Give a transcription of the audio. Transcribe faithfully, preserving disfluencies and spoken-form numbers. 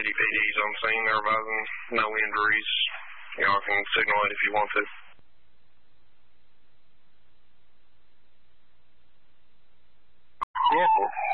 City P D's on scene. They're advising no injuries. Y'all can signal it if you want to. Yeah.